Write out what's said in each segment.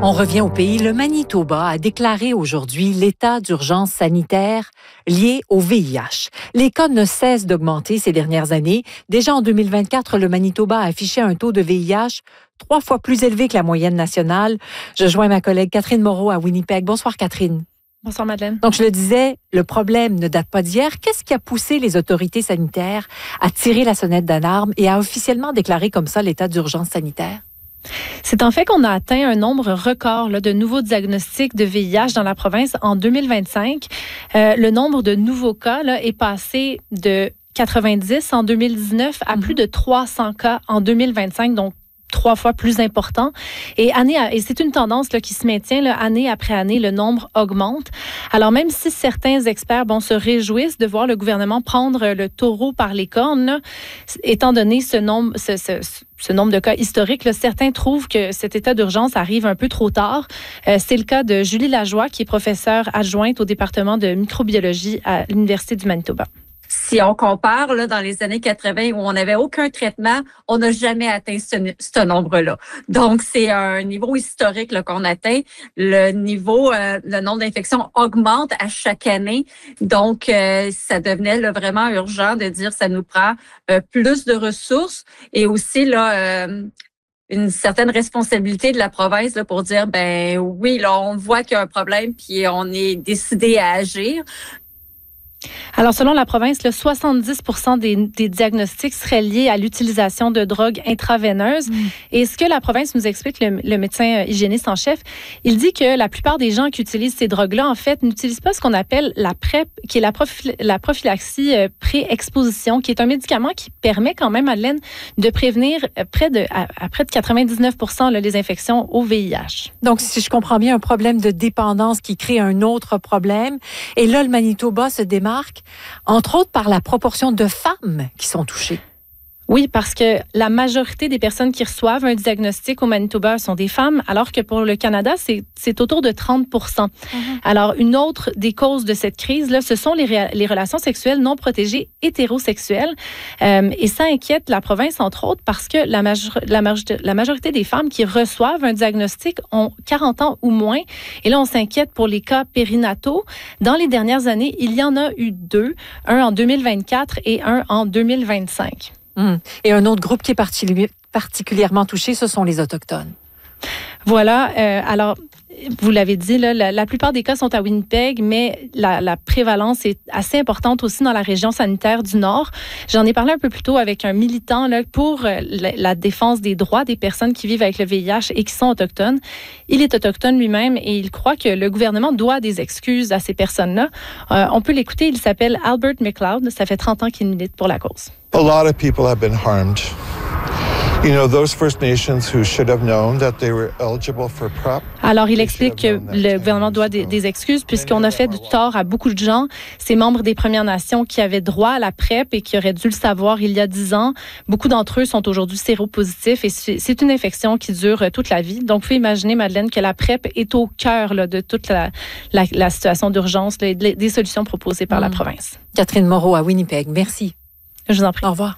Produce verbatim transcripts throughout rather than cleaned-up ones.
On revient au pays. Le Manitoba a déclaré aujourd'hui l'état d'urgence sanitaire lié au V I H. Les cas ne cessent d'augmenter ces dernières années. Déjà en deux mille vingt-quatre, le Manitoba a affiché un taux de V I H trois fois plus élevé que la moyenne nationale. Je joins ma collègue Catherine Moreau à Winnipeg. Bonsoir Catherine. Bonsoir Madeleine. Donc je le disais, le problème ne date pas d'hier. Qu'est-ce qui a poussé les autorités sanitaires à tirer la sonnette d'alarme et à officiellement déclarer comme ça l'état d'urgence sanitaire? C'est en fait qu'on a atteint un nombre record là, de nouveaux diagnostics de V I H dans la province en deux mille vingt-cinq. Euh, le nombre de nouveaux cas là, est passé de quatre-vingt-dix en deux mille dix-neuf à mm-hmm. plus de trois cents cas en deux mille vingt-cinq, donc trois fois plus important. Et, année à, et c'est une tendance là, qui se maintient là, année après année, le nombre augmente. Alors même si certains experts bon, se réjouissent de voir le gouvernement prendre le taureau par les cornes, là, étant donné ce nombre, ce, ce, ce nombre de cas historiques, là, certains trouvent que cet état d'urgence arrive un peu trop tard. Euh, c'est le cas de Julie Lajoie, qui est professeure adjointe au département de microbiologie à l'Université du Manitoba. Si on compare là, dans les années quatre-vingt où on n'avait aucun traitement, on n'a jamais atteint ce, ce nombre-là. Donc, c'est un niveau historique là, qu'on atteint. Le niveau, euh, le nombre d'infections augmente à chaque année. Donc, euh, ça devenait là, vraiment urgent de dire que ça nous prend euh, plus de ressources et aussi là. Euh, une certaine responsabilité de la province là, pour dire, ben oui, là, on voit qu'il y a un problème puis on est décidé à agir. Alors, selon la province, le soixante-dix pour cent des, des diagnostics seraient liés à l'utilisation de drogues intraveineuses. Mmh. Et ce que la province nous explique, le, le médecin hygiéniste en chef, il dit que la plupart des gens qui utilisent ces drogues-là, en fait, n'utilisent pas ce qu'on appelle la PrEP, qui est la, prophy- la prophylaxie euh, pré-exposition, qui est un médicament qui permet quand même, Madeleine, de prévenir près de, à, à près de quatre-vingt-dix-neuf pour cent là, les infections au V I H. Donc, si je comprends bien, un problème de dépendance qui crée un autre problème. Et là, le Manitoba se démarque entre autres par la proportion de femmes qui sont touchées. Oui, parce que la majorité des personnes qui reçoivent un diagnostic au Manitoba sont des femmes, alors que pour le Canada, c'est, c'est autour de trente pour cent. Mm-hmm. Alors, une autre des causes de cette crise-là, ce sont les, ré- les relations sexuelles non protégées hétérosexuelles. Euh, et ça inquiète la province, entre autres, parce que la, major- la, major- la majorité des femmes qui reçoivent un diagnostic ont quarante ans ou moins. Et là, on s'inquiète pour les cas périnataux. Dans les dernières années, il y en a eu deux, un en deux mille vingt-quatre et un en deux mille vingt-cinq. Mmh. Et un autre groupe qui est particuli- particulièrement touché, ce sont les Autochtones. Voilà. Euh, alors, vous l'avez dit, là, la, la plupart des cas sont à Winnipeg, mais la, la prévalence est assez importante aussi dans la région sanitaire du Nord. J'en ai parlé un peu plus tôt avec un militant là, pour la, la défense des droits des personnes qui vivent avec le V I H et qui sont autochtones. Il est autochtone lui-même et il croit que le gouvernement doit des excuses à ces personnes-là. Euh, on peut l'écouter, il s'appelle Albert McLeod. Ça fait trente ans qu'il milite pour la cause. A lot of people have been harmed. You know, those First Nations who should have known that they were eligible for PrEP. Alors, il explique que le gouvernement doit des, des excuses puisqu'on a fait du tort à beaucoup de gens. Ces membres des Premières Nations qui avaient droit à la PrEP et qui auraient dû le savoir il y a dix ans, beaucoup d'entre eux sont aujourd'hui séropositifs et c'est une infection qui dure toute la vie. Donc, vous pouvez imaginer, Madeleine, que la PrEP est au cœur là, de toute la, la, la situation d'urgence, les, les, des solutions proposées par mmh. la province. Catherine Moreau à Winnipeg, merci. Je vous en prie. Au revoir.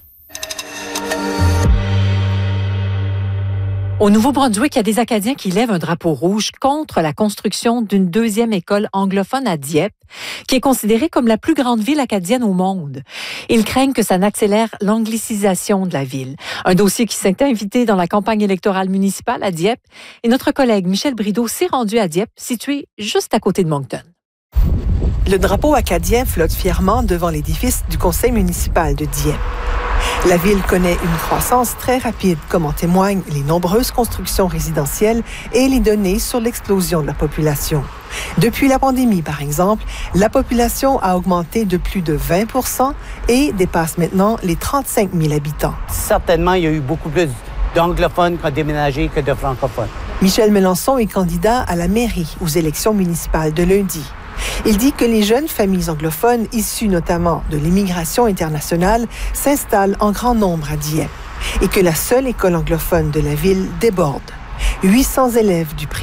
Au Nouveau-Brunswick, il y a des Acadiens qui lèvent un drapeau rouge contre la construction d'une deuxième école anglophone à Dieppe, qui est considérée comme la plus grande ville acadienne au monde. Ils craignent que ça n'accélère l'anglicisation de la ville. Un dossier qui s'est invité dans la campagne électorale municipale à Dieppe. Et notre collègue Michel Brideau s'est rendu à Dieppe, situé juste à côté de Moncton. Le drapeau acadien flotte fièrement devant l'édifice du conseil municipal de Dieppe. La ville connaît une croissance très rapide, comme en témoignent les nombreuses constructions résidentielles et les données sur l'explosion de la population. Depuis la pandémie, par exemple, la population a augmenté de plus de vingt pour cent et dépasse maintenant les trente-cinq mille habitants. Certainement, il y a eu beaucoup plus d'anglophones qui ont déménagé que de francophones. Michel Melançon est candidat à la mairie aux élections municipales de lundi. Il dit que les jeunes familles anglophones, issues notamment de l'immigration internationale, s'installent en grand nombre à Dieppe et que la seule école anglophone de la ville déborde. huit cents élèves du privé